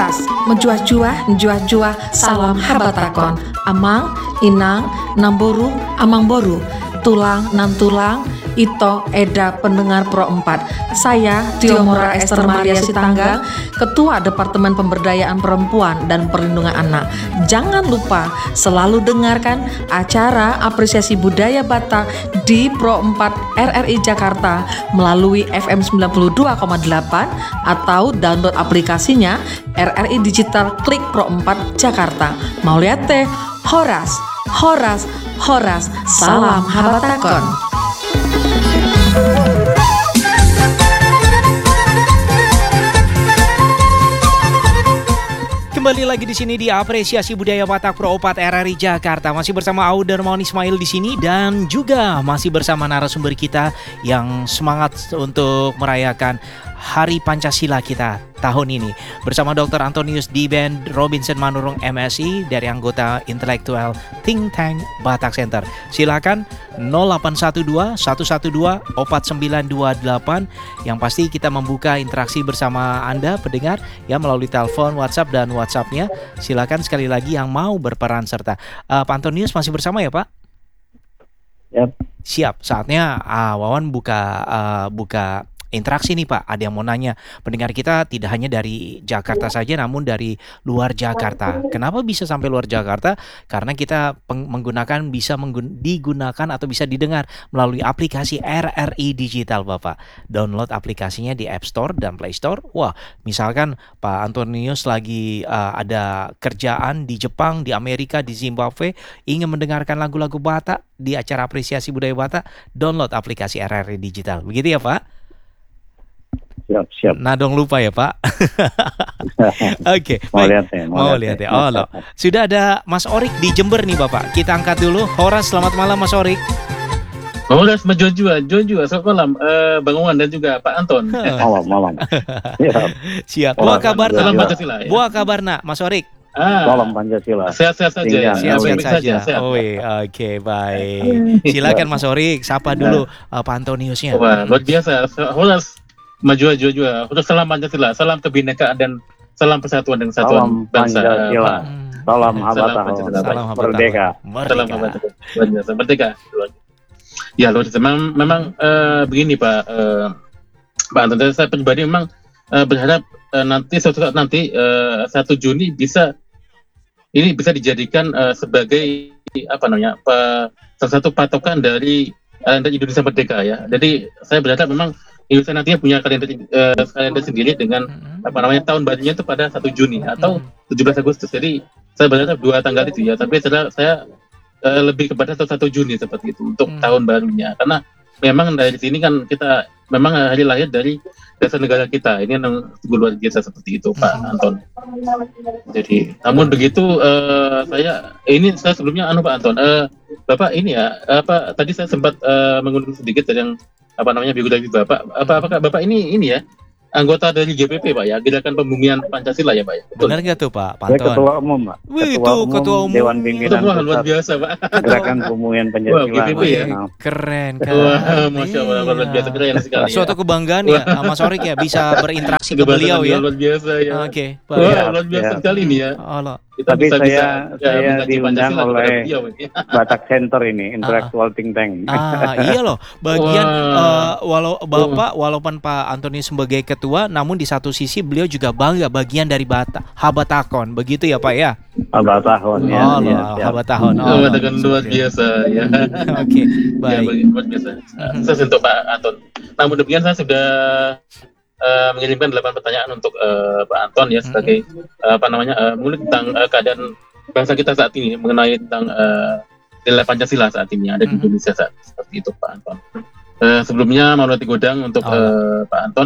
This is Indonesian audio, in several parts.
Horas, menjuah-juah, salam habatakon. Amang, inang, namboru, amangboru. Tulang, nan tulang, Ito, Eda, pendengar Pro 4. Saya, Tiomora Esther Maria Sitanggang, Ketua Departemen Pemberdayaan Perempuan dan Perlindungan Anak. Jangan lupa selalu dengarkan acara apresiasi budaya Batak di Pro 4 RRI Jakarta melalui FM 92,8 atau download aplikasinya RRI Digital, klik Pro 4 Jakarta. Mau lihat teh? Horas, salam habatakon. Kembali lagi di sini di Apresiasi Budaya Batak Pro 4 RRI Jakarta. Masih bersama Auder Maun Ismail di sini dan juga masih bersama narasumber kita yang semangat untuk merayakan Hari Pancasila kita tahun ini bersama Dr. Antonius Diben Robinson Manurung MSI dari anggota Intelektual Think Tank Batak Center. Silakan 0812 112 4928. Yang pasti kita membuka interaksi bersama Anda pendengar ya melalui telepon, WhatsApp dan WhatsApp-nya. Silakan sekali lagi yang mau berperan serta. Pak Antonius masih bersama ya, Pak? Yep. Siap. Saatnya Wawan buka interaksi nih Pak, ada yang mau nanya. Pendengar kita tidak hanya dari Jakarta saja, namun dari luar Jakarta. Kenapa bisa sampai luar Jakarta? Karena kita digunakan atau bisa didengar melalui aplikasi RRI Digital Bapak. Download aplikasinya di App Store dan Play Store. Wah, misalkan Pak Antonius lagi ada kerjaan di Jepang, di Amerika, di Zimbabwe, ingin mendengarkan lagu-lagu Batak di acara apresiasi budaya Batak, download aplikasi RRI Digital. Begitu ya Pak? Siap. Nah dong lupa ya Pak. Oke, Mau lihat ya. Oh loh. Sudah ada Mas Orik di Jember nih Bapak. Kita angkat dulu. Horas, selamat malam Mas Orik. Horas, Joshua, selamat malam. Bang Wan dan juga Pak Anton. Malam. Siap. Buah kabar Salam nak. Pancasila. Ya. Buah kabar nak, Mas Orik. Salam Pancasila. Sehat-sehat saja ya. Sehat-sehat Baik-baik saja. Oke, baik. Silakan Mas Orik, sapa dulu Pak Antoniusnya. Wah, luar biasa. Horas, maju. Udah salam Pancasila, salam kebinekaan dan salam persatuan dan kesatuan bangsa. Pancasila. Salam habatakon. Salam Merdeka. Salam habatakon. Luar biasa. Merdeka. Ya, luar biasa. Memang begini Pak Anton, saya pribadi memang berharap nanti suatu saat nanti 1 Juni bisa dijadikan sebagai salah satu patokan dari Indonesia Merdeka ya. Jadi saya berharap memang Indonesia nantinya punya kalender sendiri dengan tahun barunya itu pada 1 Juni atau 17 Agustus. Jadi saya berharap 2 tanggal itu ya. Tapi saya lebih kepada 1 Juni seperti itu untuk tahun barunya. Karena memang dari sini kan kita memang hari lahir dari dasar negara kita. Ini yang luar biasa seperti itu Pak Anton. Jadi namun begitu saya sebelumnya Pak Anton, Bapak ini ya tadi saya sempat mengundang sedikit dari yang biografi Bapak. Apakah Bapak ini ya anggota dari GPP Pak ya, Gerakan Pembumian Pancasila ya Pak ya? Benar nggak tuh Pak Saya Anton? ketua umum Pak. Ketua umum Dewan Pimpinan Wah, luar Pusat biasa Pak. Gerakan Pembumian Pancasila. Wah, GPP ya. Keren kan? Wah, Masya Allah, luar biasa keren sekali. Suatu kebanggaan ya Mas Orik ya bisa berinteraksi ke beliau ya. Luar biasa ya. Oke, Wah, luar biasa sekali nih ya. Allah. Tapi saya diundang Pancasila oleh beliau, ya. Batak Center ini, Intellectual Think Tank. Iya loh, bagian Wah. walaupun Pak Antonius sebagai ketua, namun di satu sisi beliau juga bangga bagian dari Habatakon, begitu ya Pak ya? Habatakon ya. Habatakon. Habatakon luar biasa ya. Oke, baik. Ya, luar biasa. Saya untuk Pak Anton. Namun demikian saya sudah mengirimkan 8 pertanyaan untuk Pak Anton ya sebagai mengulik tentang keadaan bangsa kita saat ini mengenai tentang nilai Pancasila saat ini ada di Indonesia seperti itu Pak Anton. Sebelumnya mau roti godang untuk Pak Anton.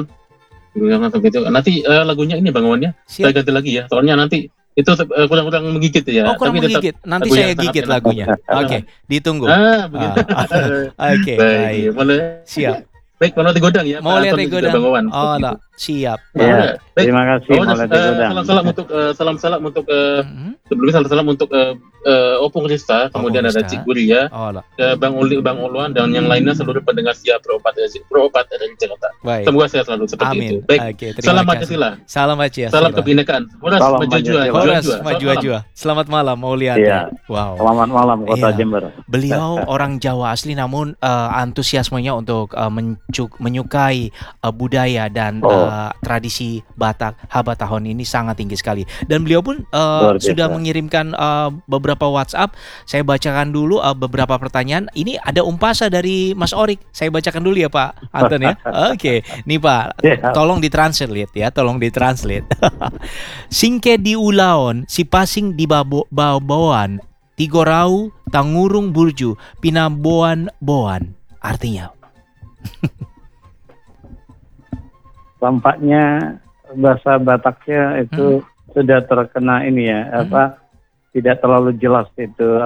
Nanti lagunya ini Bang Wan ya. Saya ganti lagi ya. Soalnya nanti itu kurang menggigit ya. Kurang menggigit. Nanti saya gigit lagunya. Oke, ditunggu. Begitu. Oke, baik. Boleh. Siap. Baik, mau lihat godang ya. Mau Pak lihat Anton dan juga godang. Bang Wawan. Oh, Gitu. lah. Siap. Ya, Baik. terima kasih Oh, Maulana Godang. salam untuk Mhm. sebelumnya salam untuk Opung Rista, kemudian Opung ada Rista. Cik Buria, Oh, lah. Bang Uli, Bang Ulwan, dan yang lainnya seluruh pendengar setia Pro 4 dari Jakarta. Baik. Semoga sehat selalu seperti Amin. itu. Baik, Oke, terima salam kasih. Pancasila, Salam Pancasila. salam kebinekaan. Horas Salam maju jua, Pancasila. Horas jua. maju Selamat malam. jua. Selamat malam Mauliade. Iya. Wow. Selamat malam Kota Iya. Jember. Beliau orang Jawa asli, namun antusiasmenya untuk menyukai budaya dan tradisi Batak Habatahon ini sangat tinggi sekali. Dan beliau pun Luar biasa. sudah mengirimkan beberapa WhatsApp. Saya bacakan dulu beberapa pertanyaan. Ini ada umpasa dari Mas Orik. Saya bacakan dulu ya Pak Anton ya. Oke, nih Pak, Siap. tolong ditranslate ya, tolong ditranslate. Singke di ulaon, si pasing di bawaan, tigorau, tangurung burju, pinaboan-boan. Artinya, Tampaknya bahasa Bataknya itu sudah terkena ini ya, tidak terlalu jelas itu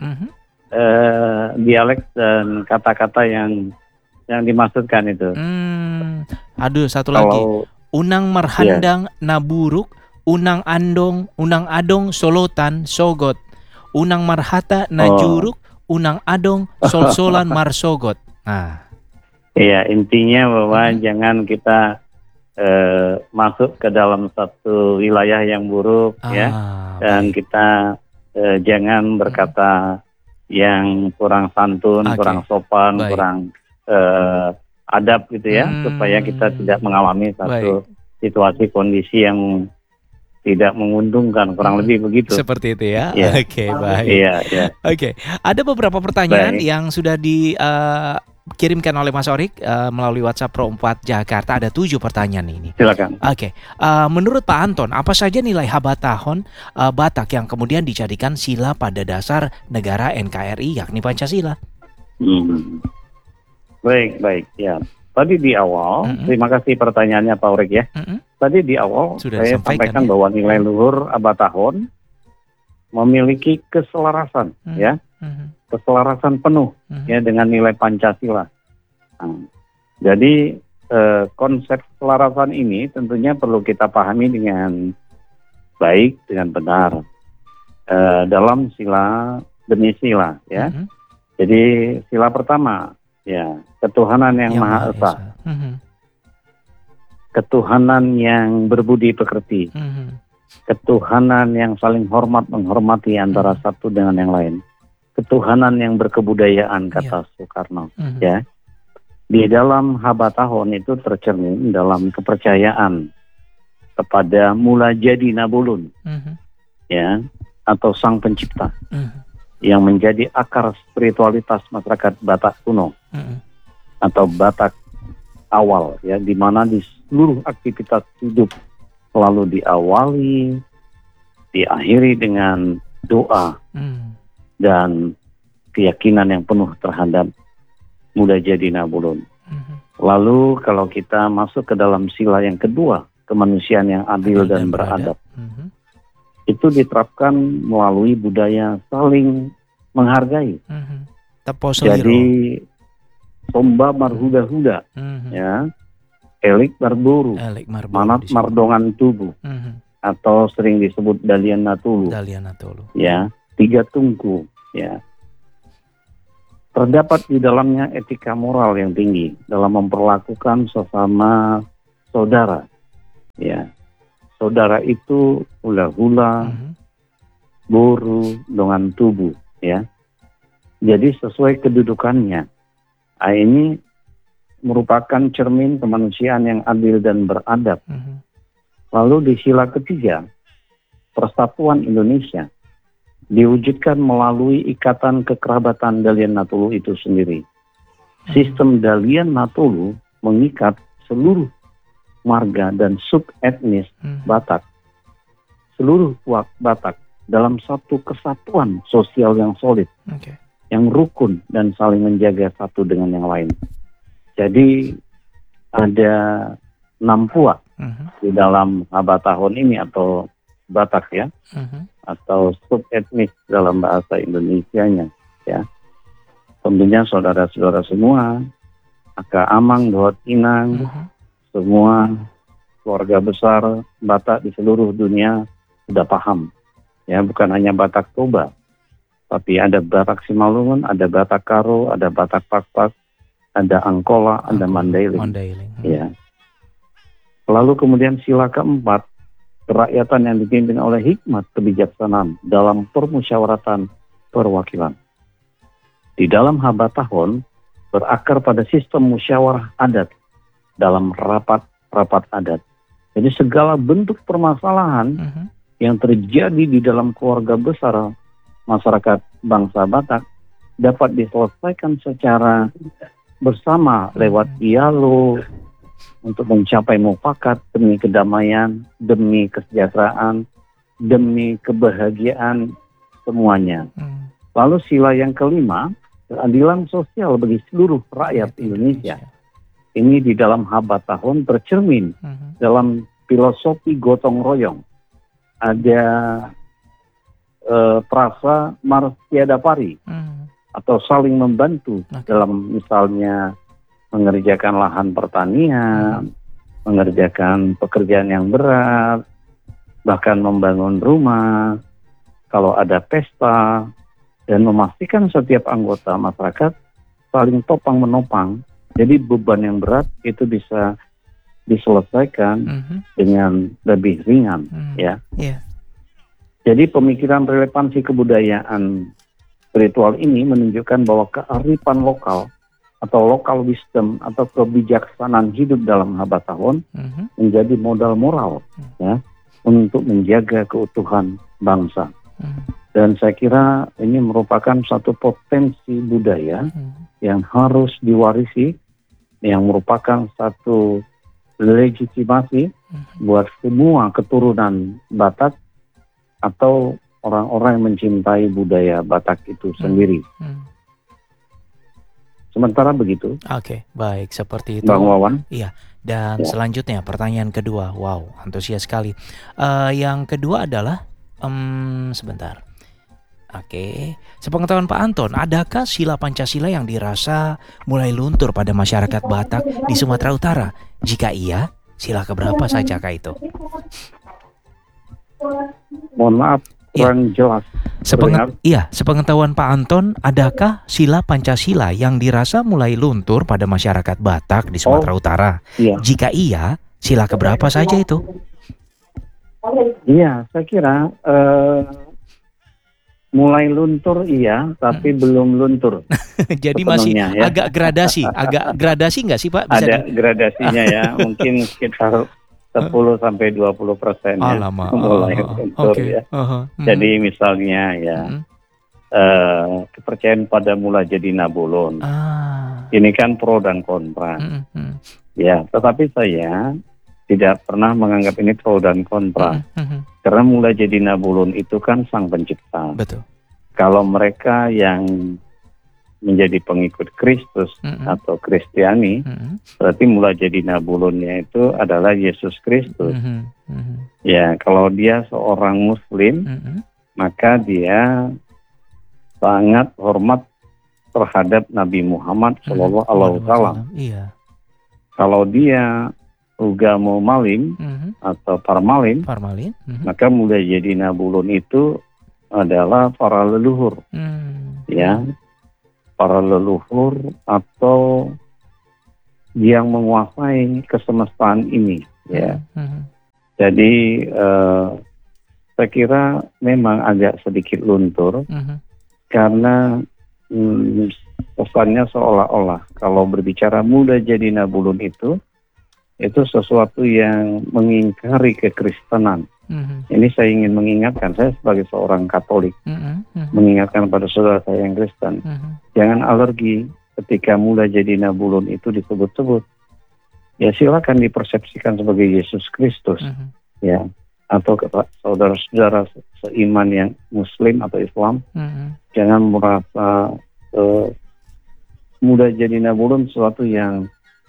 dialek dan kata-kata yang dimaksudkan itu. Aduh, satu lagi. Kalau Unang marhandang naburuk, unang adong solotan sogot. Unang marhata najuruk, unang adong sol-solan marsogot. Nah, iya, intinya bahwa jangan kita masuk ke dalam satu wilayah yang buruk ya, dan baik. kita jangan berkata yang kurang santun, Oke. kurang sopan, Baik. kurang adab gitu ya, supaya kita tidak mengalami satu situasi kondisi yang tidak menguntungkan, kurang lebih begitu. Seperti itu ya. Iya. Oke, baik. Iya, iya. Oke, ada beberapa pertanyaan Baik. yang sudah dikirimkan oleh Mas Orik melalui WhatsApp Pro 4 Jakarta. Ada 7 pertanyaan ini. Silakan. Oke, menurut Pak Anton, apa saja nilai Habatahon Batak yang kemudian dijadikan sila pada dasar negara NKRI, yakni Pancasila? Baik ya. Tadi di awal, terima kasih pertanyaannya Pak Orik ya. Tadi di awal Sudah saya disampaikan, sampaikan ya. bahwa nilai luhur Habatahon memiliki keselarasan ya, keselarasan penuh ya dengan nilai Pancasila. Nah, jadi konsep keselarasan ini tentunya perlu kita pahami dengan baik, dengan benar dalam sila demi sila ya. Jadi sila pertama ya, ketuhanan yang Maha Esa, ketuhanan yang berbudi pekerti, ketuhanan yang saling hormat menghormati antara satu dengan yang lain, ketuhanan yang berkebudayaan, kata Soekarno ya. Di dalam Habatahon itu tercermin dalam kepercayaan kepada mula jadi Nabulun ya, atau sang pencipta yang menjadi akar spiritualitas masyarakat Batak kuno atau Batak awal ya, di mana di seluruh aktivitas hidup selalu diawali, diakhiri dengan doa dan keyakinan yang penuh terhadap muda jadi Nabulun. Lalu kalau kita masuk ke dalam sila yang kedua, kemanusiaan yang adil dan beradab, itu diterapkan melalui budaya saling menghargai. Jadi Somba Marhuda-huda ya, Elik Barboru, Manat Mardongan Tubuh, atau sering disebut Dalian Natulu. Ya, 3 tungku ya. Terdapat di dalamnya etika moral yang tinggi dalam memperlakukan sesama saudara. Ya, saudara itu hula-hula, boru, dongan tubuh. Ya, jadi sesuai kedudukannya. Ini merupakan cermin kemanusiaan yang adil dan beradab. Lalu di sila ketiga, Persatuan Indonesia diwujudkan melalui ikatan kekerabatan Dalian Natulu itu sendiri. Sistem Dalian Natulu mengikat seluruh marga dan sub-etnis Batak, seluruh Batak dalam satu kesatuan sosial yang solid, yang rukun dan saling menjaga satu dengan yang lain. Jadi ada 6 puak di dalam Habatahon ini atau Batak ya, atau sub-etnis dalam bahasa Indonesianya ya. Tentunya saudara-saudara semua Aka Amang, Dohot Inang, semua keluarga besar Batak di seluruh dunia sudah paham. Ya, bukan hanya Batak Toba, tapi ada Batak Simalungun, ada Batak Karo, ada Batak Pakpak, ada Angkola, ada Mandailing. Ya. Lalu kemudian sila keempat, kerakyatan yang dipimpin oleh hikmat kebijaksanaan dalam permusyawaratan perwakilan. Di dalam Habatahon berakar pada sistem musyawarah adat dalam rapat-rapat adat. Jadi segala bentuk permasalahan yang terjadi di dalam keluarga besar masyarakat bangsa Batak dapat diselesaikan secara bersama lewat dialog untuk mencapai mufakat demi kedamaian, demi kesejahteraan, demi kebahagiaan semuanya. Lalu sila yang kelima, keadilan sosial bagi seluruh rakyat Indonesia. Ini di dalam Habatahon tercermin dalam filosofi gotong royong. Ada frasa Mars Tiada Pari atau saling membantu dalam misalnya mengerjakan lahan pertanian, mengerjakan pekerjaan yang berat, bahkan membangun rumah, kalau ada pesta, dan memastikan setiap anggota masyarakat saling topang menopang. Jadi beban yang berat itu bisa diselesaikan dengan lebih ringan, ya. Jadi pemikiran relevansi kebudayaan spiritual ini menunjukkan bahwa kearifan lokal atau local wisdom atau kebijaksanaan hidup dalam Habatahon menjadi modal moral, ya, untuk menjaga keutuhan bangsa. Dan saya kira ini merupakan satu potensi budaya yang harus diwarisi, yang merupakan satu legitimasi buat semua keturunan Batak atau orang-orang yang mencintai budaya Batak itu sendiri. Sementara begitu. Oke, baik, seperti itu. Bang Wawan. Iya. Dan selanjutnya pertanyaan kedua. Wow, antusias sekali. Yang kedua adalah sebentar. Oke, sepengetahuan Pak Anton, adakah sila Pancasila yang dirasa mulai luntur pada masyarakat Batak di Sumatera Utara? Jika iya, sila keberapa saja kah itu? Mohon maaf, kurang jelas. Sepengetahuan Pak Anton, adakah sila Pancasila yang dirasa mulai luntur pada masyarakat Batak di Sumatera Utara? Iya. Jika iya, sila keberapa saja itu? Iya, saya kira mulai luntur iya, tapi belum luntur. Jadi masih ya. agak gradasi nggak sih Pak? Bisa ada gradasinya ya, mungkin sekitar 10-20% ya, mulai luntur ya. Jadi misalnya ya, kepercayaan pada Mula Jadi Nabulun. Ini kan pro dan kontra. Ya, tetapi saya tidak pernah menganggap ini pro dan kontra. Karena Mula Jadi Nabulun itu kan sang pencipta. Betul. Kalau mereka yang menjadi pengikut Kristus atau Kristiani, berarti Mula Jadi Nabulunnya itu adalah Yesus Kristus. Ya, kalau dia seorang Muslim, maka dia sangat hormat terhadap Nabi Muhammad Shallallahu Alaihi Wasallam. Kalau dia Ugamo Malim atau Parmalin, maka Mula Jadi Nabulun itu adalah para leluhur, ya, para leluhur atau yang menguasai kesemestaan ini, ya. Jadi saya kira memang agak sedikit luntur karena pesannya seolah-olah kalau berbicara Mula Jadi Nabulun itu sesuatu yang mengingkari kekristenan. Ini saya ingin mengingatkan, saya sebagai seorang Katolik, mengingatkan pada saudara saya yang Kristen, jangan alergi ketika Mula Jadi Nabulun itu disebut-sebut. Ya silakan dipersepsikan sebagai Yesus Kristus, ya, atau saudara-saudara seiman yang Muslim atau Islam, jangan merasa Mula Jadi Nabulun sesuatu yang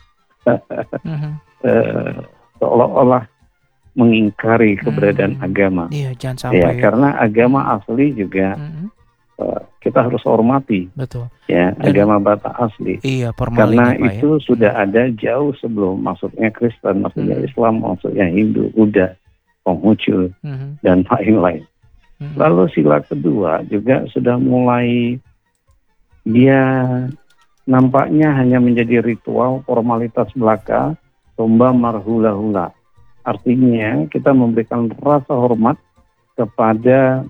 seolah-olah mengingkari keberadaan agama. Iya, jangan sampai. Ya, karena agama asli juga kita harus hormati. Betul. Ya, agama Batak asli. Iya, karena Pak, itu sudah ada jauh sebelum masuknya Kristen, masuknya Islam, masuknya Hindu, Buddha, Konghucu, dan lain-lain. Lalu sila kedua juga sudah mulai, dia nampaknya hanya menjadi ritual formalitas belaka, tomba marhula-hula. Artinya kita memberikan rasa hormat kepada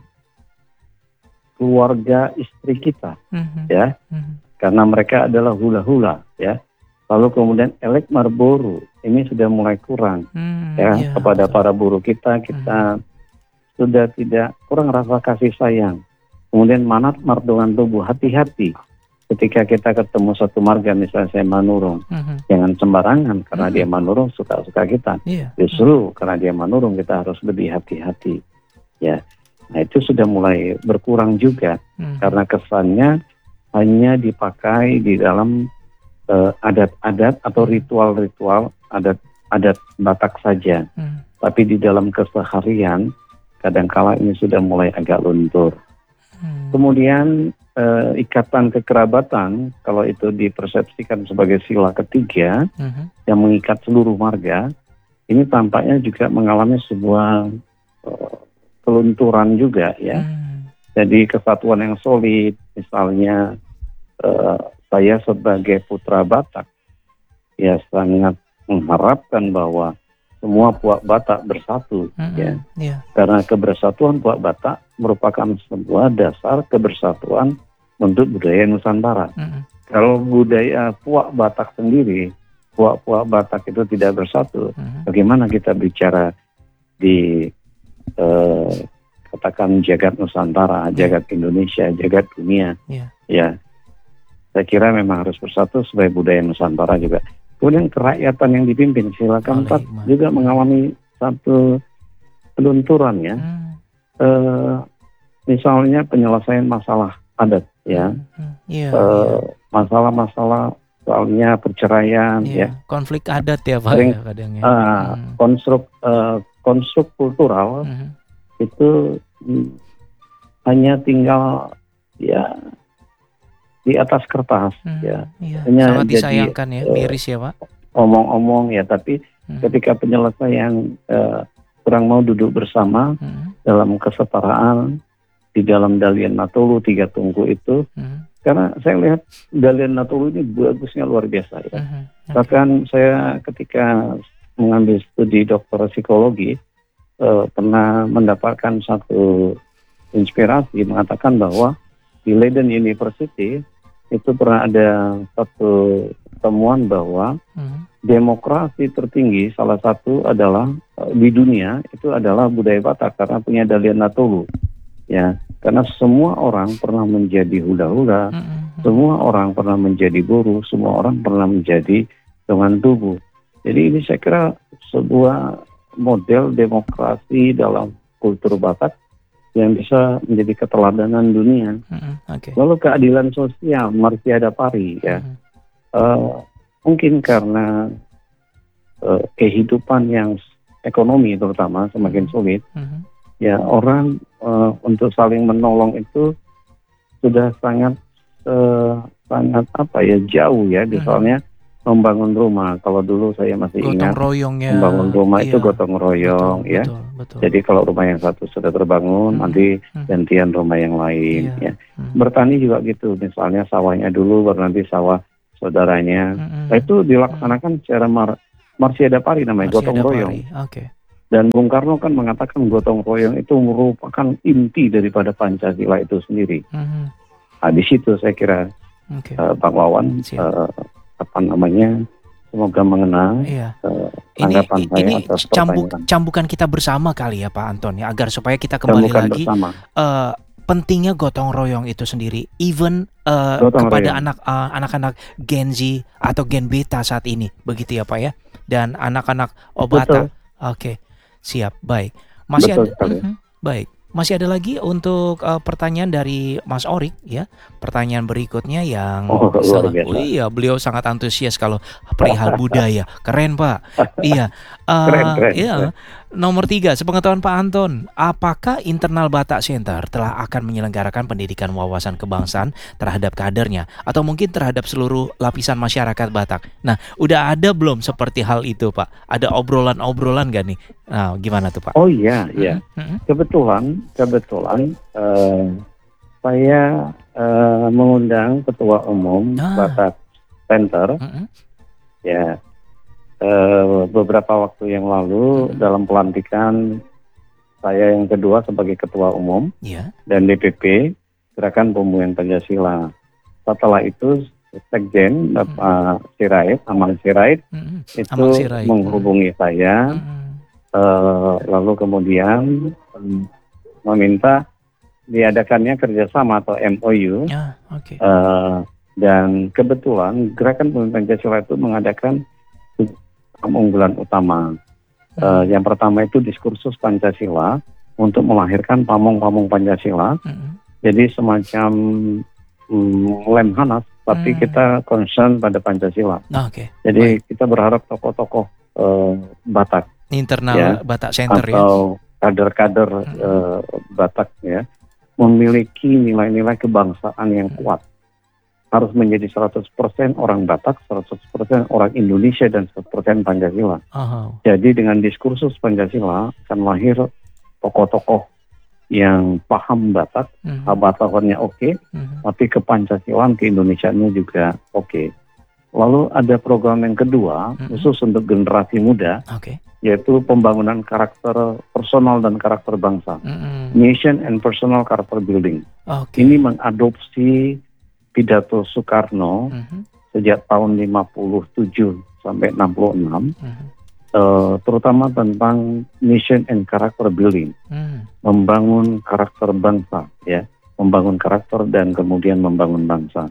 keluarga istri kita, ya, karena mereka adalah hula-hula, ya. Lalu kemudian elek marboro ini sudah mulai kurang, ya, kepada para buruh kita sudah tidak, kurang rasa kasih sayang. Kemudian manat mardongan tubuh, hati-hati ketika kita ketemu satu marga, misalnya saya manurung, jangan sembarangan karena dia manurung suka-suka kita. Justru karena dia manurung kita harus lebih hati-hati. Ya, nah itu sudah mulai berkurang juga karena kesannya hanya dipakai di dalam adat-adat atau ritual-ritual adat Batak saja. Tapi di dalam keseharian kadangkala ini sudah mulai agak luntur. Kemudian ikatan kekerabatan, kalau itu dipersepsikan sebagai sila ketiga yang mengikat seluruh marga, ini tampaknya juga mengalami sebuah kelunturan juga, ya. Jadi kesatuan yang solid, misalnya saya sebagai putra Batak, ya sangat mengharapkan bahwa semua puak Batak bersatu, ya. Karena kebersatuan puak Batak merupakan sebuah dasar kebersatuan untuk budaya Nusantara. Kalau budaya puak Batak sendiri, puak-puak Batak itu tidak bersatu, bagaimana kita bicara di katakan jagat Nusantara, jagat Indonesia, jagat dunia, ya. Saya kira memang harus bersatu supaya budaya Nusantara juga. Kemudian kerakyatan yang dipimpin sila keempat juga mengalami satu kelunturan, ya. Misalnya penyelesaian masalah adat, ya. Masalah-masalah soalnya perceraian, ya. Konflik adat ya Pak, sering, ya, kadangnya. Konstruk kultural itu hanya tinggal, ya, di atas kertas, ya. Hanya sangat disayangkan, ya, miris ya Pak. Omong-omong, ya, tapi ketika penyelesaian kurang mau duduk bersama dalam kesetaraan di dalam Dalian Natolu 3 tungku itu, karena saya lihat Dalian Natolu ini bagusnya luar biasa, ya. Bahkan saya ketika mengambil studi dokter psikologi pernah mendapatkan satu inspirasi mengatakan bahwa di Leiden University itu pernah ada satu temuan bahwa demokrasi tertinggi salah satu adalah di dunia itu adalah budaya Batak karena punya Dalian Natolu, ya. Karena semua orang pernah menjadi hula-hula, semua orang pernah menjadi buruh, semua orang pernah menjadi dengan tubuh. Jadi ini saya kira sebuah model demokrasi dalam kultur Batak yang bisa menjadi keteladanan dunia. Lalu keadilan sosial, Marsiada Pari, ya. Mungkin karena kehidupan yang ekonomi terutama semakin sulit, ya, orang untuk saling menolong itu sudah sangat apa ya, jauh, ya. Misalnya membangun rumah, kalau dulu saya masih ingat royong, ya. Membangun rumah itu gotong royong, ya. Betul. Jadi kalau rumah yang satu sudah terbangun, nanti gantian rumah yang lain, ya. Bertani juga gitu, misalnya sawahnya dulu, baru nanti sawah saudaranya. Nah, itu dilaksanakan secara Marsiada Pari namanya, gotong royong. Dan Bung Karno kan mengatakan gotong royong itu merupakan inti daripada Pancasila itu sendiri. Nah, di situ saya kira Bang Wawan apa namanya, semoga mengenal tanggapan saya atas pertanyaan. Cambukan kita bersama kali ya Pak Anton, ya, agar supaya kita kembali Cambukan lagi pentingnya gotong royong itu sendiri, even kepada anak-anak Gen Z atau Gen Beta saat ini, begitu ya Pak, ya, dan anak-anak Obata. Oke, siap, baik. Masih Betul ada, baik. masih ada lagi untuk pertanyaan dari Mas Orik ya. Pertanyaan berikutnya yang luar biasa. iya, beliau sangat antusias kalau perihal budaya. Keren, Pak. Iya. Keren. Iya. Nomor 3, sepengetahuan Pak Anton, apakah internal Batak Center telah akan menyelenggarakan pendidikan wawasan kebangsaan terhadap kadernya atau mungkin terhadap seluruh lapisan masyarakat Batak? Nah, udah ada belum seperti hal itu, Pak? Ada obrolan-obrolan gak nih? Nah, gimana tuh, Pak? Oh iya. Kebetulan saya mengundang Ketua Umum Batak Center ya beberapa waktu yang lalu dalam pelantikan saya yang kedua sebagai Ketua Umum dan DPP Gerakan Pemulihan Pancasila. Setelah itu Sekjen Bapak Sirait, Amal Sirait itu menghubungi saya, lalu kemudian meminta diadakannya kerjasama atau MOU, dan kebetulan Gerakan Pemulihan Pancasila itu mengadakan unggulan utama. Yang pertama itu diskursus Pancasila untuk melahirkan pamong-pamong Pancasila. Jadi semacam lemhanas, tapi kita concern pada Pancasila. Jadi kita berharap tokoh-tokoh Batak internal Batak Center atau kader-kader Batak ya memiliki nilai-nilai kebangsaan yang kuat. Harus menjadi 100% orang Batak, 100% orang Indonesia, dan 100% Pancasila. Jadi dengan diskursus Pancasila akan lahir tokoh-tokoh yang paham Batak, Bataknya tapi ke Pancasilaan, ke Indonesiaannya juga Lalu ada program yang kedua, khusus untuk generasi muda, yaitu pembangunan karakter personal dan karakter bangsa. Nation and Personal Character Building. Ini mengadopsi pidato Soekarno sejak tahun 57 sampai 66, terutama tentang mission and character building, membangun karakter bangsa, ya, membangun karakter dan kemudian membangun bangsa.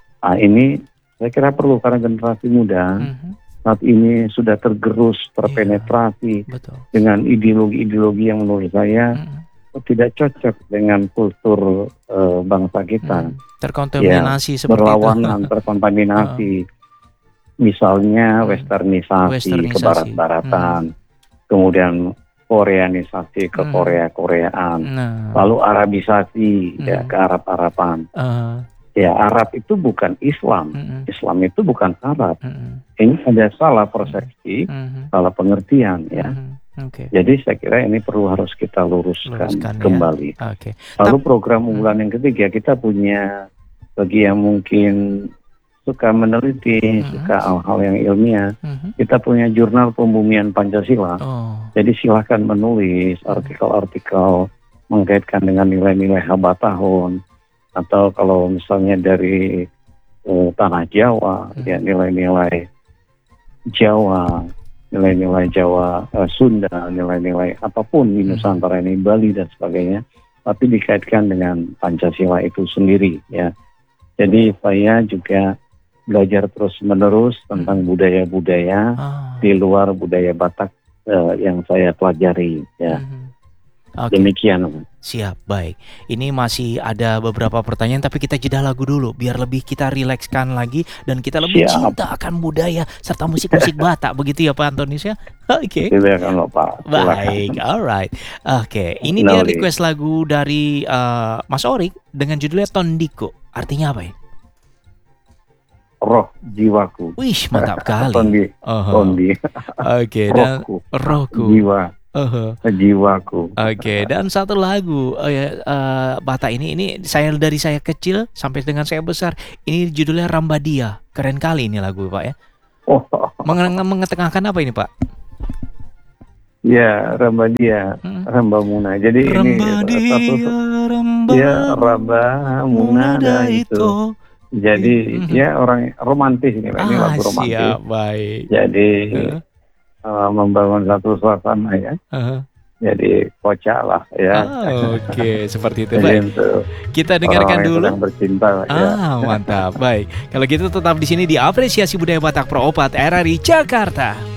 Ini saya kira perlu karena generasi muda saat ini sudah tergerus, terpenetrasi dengan ideologi-ideologi yang menurut saya tidak cocok dengan kultur bangsa kita. Terkontaminasi seperti berlawanan, terkontaminasi. Misalnya westernisasi ke barat-baratan, kemudian koreanisasi ke Korea-Koreaan, lalu arabisasi ya ke Arab-Araban. Ya, Arab itu bukan Islam, Islam itu bukan Arab. Ini ada salah persepsi, salah pengertian ya. Jadi saya kira ini perlu harus kita luruskan kembali. Lalu program unggulan yang ketiga, kita punya, bagi yang mungkin suka meneliti, suka hal-hal yang ilmiah, kita punya jurnal pembumian Pancasila. Jadi silahkan menulis artikel-artikel mengkaitkan dengan nilai-nilai Habatahun, atau kalau misalnya dari tanah Jawa, ya nilai-nilai Jawa, nilai-nilai Jawa, Sunda, nilai-nilai apapun di Nusantara ini, Bali dan sebagainya, tapi dikaitkan dengan Pancasila itu sendiri ya. Jadi saya juga belajar terus-menerus tentang budaya-budaya di luar budaya Batak yang saya pelajari ya. Demikian. Siap, baik. Ini masih ada beberapa pertanyaan, tapi kita jeda lagu dulu biar lebih kita rilekskan lagi dan kita lebih cinta akan budaya serta musik-musik Batak, begitu ya Pak Antonius ya? Silakan Pak. Baik, alright. Ini dia request lagu dari Mas Orik dengan judulnya Tondiko. Artinya apa ya? Roh jiwaku. Wih, mantap kali. Tondi. Dan rohku. Jiwa. Jiwaku. Dan satu lagu Batak ini dari saya kecil sampai dengan saya besar. Ini judulnya Rambadia. Keren kali ini lagu Pak ya. Mengetengahkan apa ini Pak? Ya, Rambadia, Rambamuna. Jadi Rambadia, ini satu ya Rambamuna itu. Jadi ya orang romantis ini lagu romantis. Siap, baik. Jadi membangun satu suasana ya. Jadi kocak lah ya. Seperti itu. Baik. Kita dengarkan dulu. Bercinta. Mantap. Baik. Kalau gitu tetap di sini di Apresiasi Budaya Batak Pro 4 RRI Jakarta.